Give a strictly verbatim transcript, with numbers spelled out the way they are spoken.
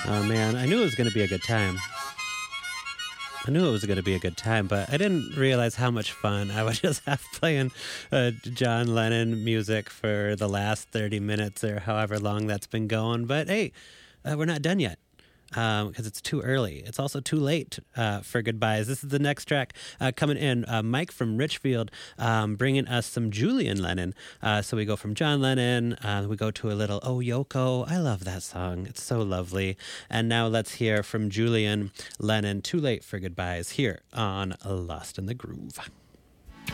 Oh man, I knew it was going to be a good time. I knew it was going to be a good time, but I didn't realize how much fun I would just have playing uh, John Lennon music for the last thirty minutes or however long that's been going. But hey, uh, we're not done yet because um, it's too early. It's also too late uh, for goodbyes. This is the next track uh, coming in. Uh, Mike from Richfield um, bringing us some Julian Lennon. Uh, so we go from John Lennon, uh, we go to a little Oh Yoko. I love that song. It's so lovely. And now let's hear from Julian Lennon, Too Late for Goodbyes, here on Lost in the Groove.